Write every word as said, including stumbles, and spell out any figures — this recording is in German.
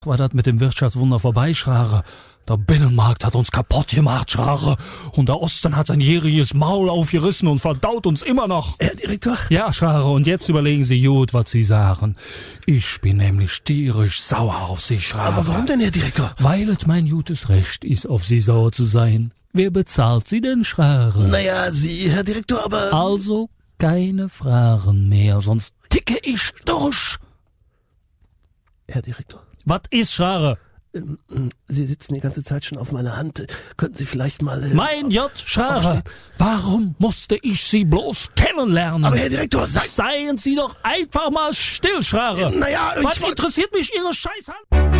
war das mit dem Wirtschaftswunder vorbei, Schrare. Der Binnenmarkt hat uns kaputt gemacht, Schrare. Und der Osten hat sein jähriges Maul aufgerissen und verdaut uns immer noch. Herr Direktor? Ja, Schrare, und jetzt überlegen Sie gut, was Sie sagen. Ich bin nämlich tierisch sauer auf Sie, Schrare. Aber warum denn, Herr Direktor? Weil es mein gutes Recht ist, auf Sie sauer zu sein. Wer bezahlt Sie denn, Schrare? Naja, Sie, Herr Direktor, aber... Also keine Fragen mehr, sonst ticke ich durch. Herr Direktor. Was ist, Schrare? Ähm, Sie sitzen die ganze Zeit schon auf meiner Hand. Könnten Sie vielleicht mal... Äh, mein J. Schrare, warum musste ich Sie bloß kennenlernen? Aber Herr Direktor, sei... Seien Sie doch einfach mal still, Schrare. Naja, Was ich wollt... interessiert mich Ihre Scheißhand?